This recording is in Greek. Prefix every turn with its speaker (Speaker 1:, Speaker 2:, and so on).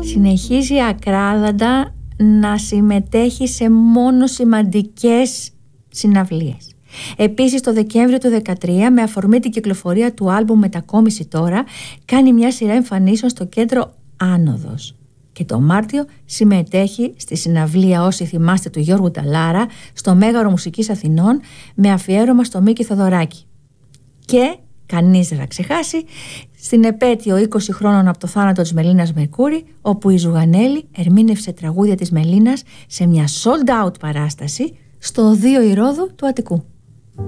Speaker 1: συνεχίζει ακράδαντα να συμμετέχει σε μόνο σημαντικές συναυλίες. Επίσης το Δεκέμβριο του 2013, με αφορμή την κυκλοφορία του άλμπουμ Μετακόμιση Τώρα, κάνει μια σειρά εμφανίσεων στο κέντρο Άνοδος. Και το Μάρτιο συμμετέχει στη συναυλία, όσοι θυμάστε, του Γιώργου Ταλάρα στο Μέγαρο Μουσικής Αθηνών, με αφιέρωμα στο Μίκη Θοδωράκη. Και κανείς δεν θα ξεχάσει στην επέτειο 20 χρόνων από το θάνατο της Μελίνας Μερκούρη, όπου η Ζουγανέλη ερμήνευσε τραγούδια της Μελίνας σε μια sold out παράσταση στο Οδείο Ηρώδου του Αττικού.